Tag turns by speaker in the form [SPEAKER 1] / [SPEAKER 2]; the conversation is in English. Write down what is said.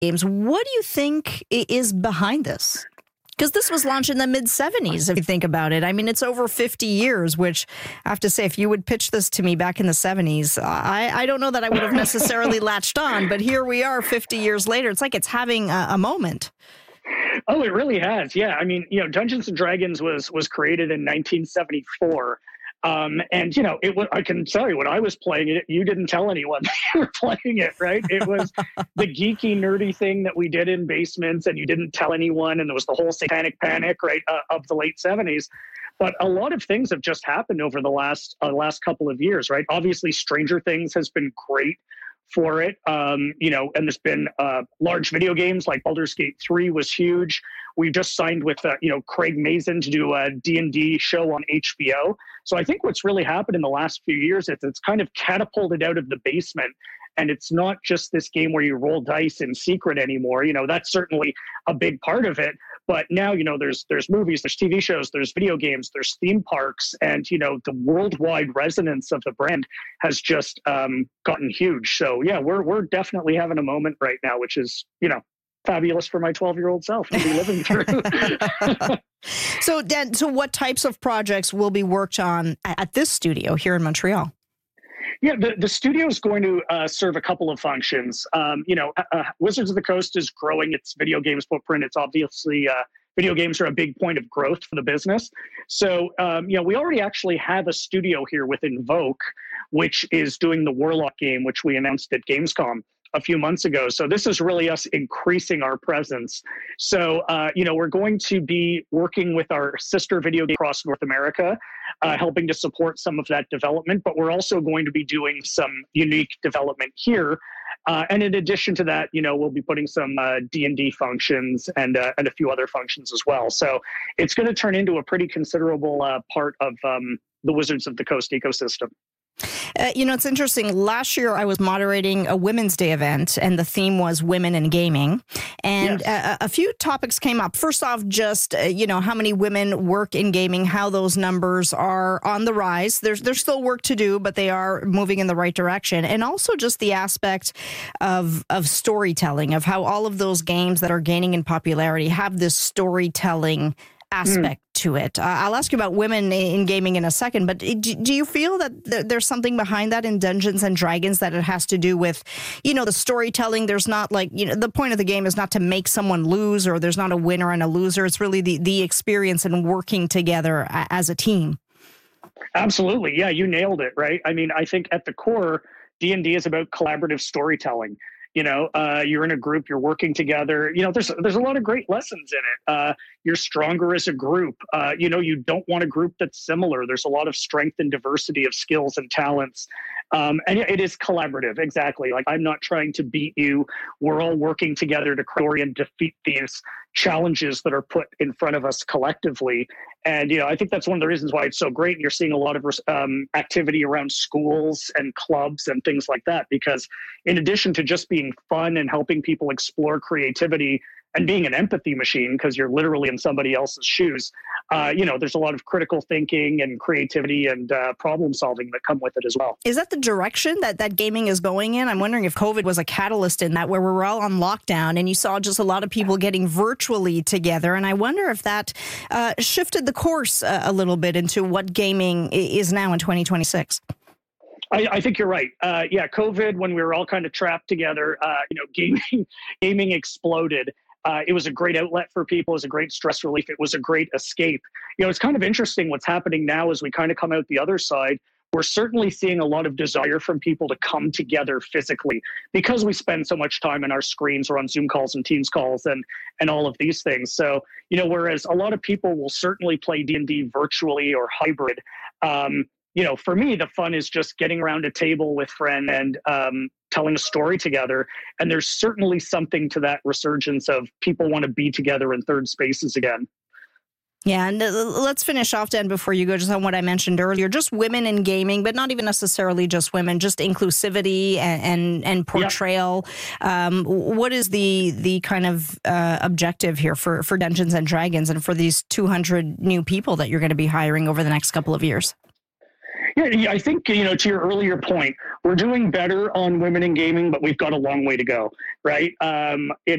[SPEAKER 1] games. What do you think is behind this? Because this was launched in the mid-'70s, if you think about it. I mean, it's over 50 years, which I have to say, if you would pitch this to me back in the 70s, I don't know that I would have necessarily latched on, but here we are 50 years later. It's like it's having a moment.
[SPEAKER 2] Oh, it really has. Yeah. I mean, Dungeons and Dragons was created in 1974. And, I can tell you when I was playing it, you didn't tell anyone that you were playing it, right? It was the geeky, nerdy thing that we did in basements and you didn't tell anyone. And there was the whole satanic panic, right, of the late 70s. But a lot of things have just happened over the last couple of years, right? Obviously, Stranger Things has been great for it. And there's been large video games like Baldur's Gate 3 was huge. We just signed with, Craig Mazin to do a D&D show on HBO. So I think what's really happened in the last few years is it's kind of catapulted out of the basement. And it's not just this game where you roll dice in secret anymore. That's certainly a big part of it. But now, there's movies, there's TV shows, there's video games, there's theme parks, and, the worldwide resonance of the brand has just gotten huge. So, yeah, we're definitely having a moment right now, which is, fabulous for my 12-year-old self to be living through.
[SPEAKER 1] So, Dan, what types of projects will be worked on at this studio here in Montreal?
[SPEAKER 2] Yeah, the studio is going to serve a couple of functions. Wizards of the Coast is growing its video games footprint. It's obviously video games are a big point of growth for the business. So, we already actually have a studio here with Invoke, which is doing the Warlock game, which we announced at Gamescom a few months ago. So this is really us increasing our presence. So, we're going to be working with our sister video game across North America, helping to support some of that development, but we're also going to be doing some unique development here. And in addition to that, we'll be putting some D&D functions and a few other functions as well. So it's going to turn into a pretty considerable part of the Wizards of the Coast ecosystem.
[SPEAKER 1] It's interesting. Last year, I was moderating a Women's Day event, and the theme was women in gaming. And yes. A few topics came up. First off, just, how many women work in gaming, how those numbers are on the rise. There's still work to do, but they are moving in the right direction. And also just the aspect of storytelling, of how all of those games that are gaining in popularity have this storytelling aspect to it. I'll ask you about women in gaming in a second, but do you feel that there's something behind that in Dungeons and Dragons, that it has to do with, the storytelling? There's not the point of the game is not to make someone lose, or there's not a winner and a loser. It's really the experience and working together as a team.
[SPEAKER 2] Absolutely. Yeah, you nailed it, right? I mean, I think at the core, D&D is about collaborative storytelling. You're in a group, you're working together. There's a lot of great lessons in it. You're stronger as a group. You don't want a group that's similar. There's a lot of strength and diversity of skills and talents. And it is collaborative. Exactly. Like, I'm not trying to beat you. We're all working together to create and defeat these challenges that are put in front of us collectively. And, I think that's one of the reasons why it's so great. You're seeing a lot of activity around schools and clubs and things like that, because in addition to just being fun and helping people explore creativity and being an empathy machine, because you're literally in somebody else's shoes, there's a lot of critical thinking and creativity and problem solving that come with it as well.
[SPEAKER 1] Is that the direction that gaming is going in? I'm wondering if COVID was a catalyst in that, where we're all on lockdown and you saw just a lot of people getting virtually together. And I wonder if that shifted the course a little bit into what gaming is now in 2026.
[SPEAKER 2] I think you're right. COVID, when we were all kind of trapped together, gaming exploded. It was a great outlet for people. It was a great stress relief. It was a great escape. It's kind of interesting what's happening now as we kind of come out the other side. We're certainly seeing a lot of desire from people to come together physically, because we spend so much time on our screens or on Zoom calls and Teams calls and all of these things. So, whereas a lot of people will certainly play D&D virtually or hybrid, for me, the fun is just getting around a table with friends and telling a story together. And there's certainly something to that resurgence of people want to be together in third spaces again.
[SPEAKER 1] Yeah, and let's finish off, Dan, before you go, just on what I mentioned earlier, just women in gaming, but not even necessarily just women, just inclusivity and portrayal. Yep. What is the kind of objective here for Dungeons and Dragons and for these 200 new people that you're going to be hiring over the next couple of years?
[SPEAKER 2] I think, to your earlier point, we're doing better on women in gaming, but we've got a long way to go, right?